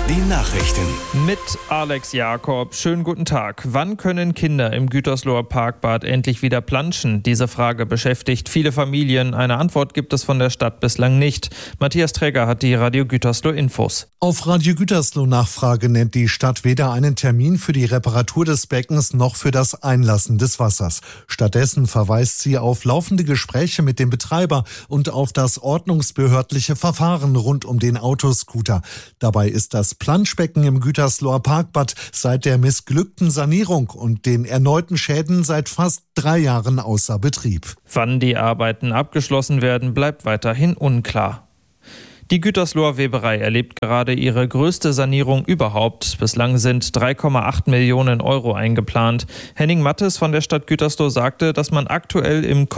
Die Nachrichten. Mit Alex Jakob. Schönen guten Tag. Wann können Kinder im Gütersloher Parkbad endlich wieder planschen? Diese Frage beschäftigt viele Familien. Eine Antwort gibt es von der Stadt bislang nicht. Matthias Träger hat die Radio Gütersloh Infos. Auf Radio Gütersloh Nachfrage nennt die Stadt weder einen Termin für die Reparatur des Beckens noch für das Einlassen des Wassers. Stattdessen verweist sie auf laufende Gespräche mit dem Betreiber und auf das ordnungsbehördliche Verfahren rund um den Autoscooter. Dabei ist das Planschbecken im Gütersloher Parkbad seit der missglückten Sanierung und den erneuten Schäden seit fast 3 Jahren außer Betrieb. Wann die Arbeiten abgeschlossen werden, bleibt weiterhin unklar. Die Gütersloher Weberei erlebt gerade ihre größte Sanierung überhaupt. Bislang sind 3,8 Millionen Euro eingeplant. Henning Mattes von der Stadt Gütersloh sagte, dass man aktuell im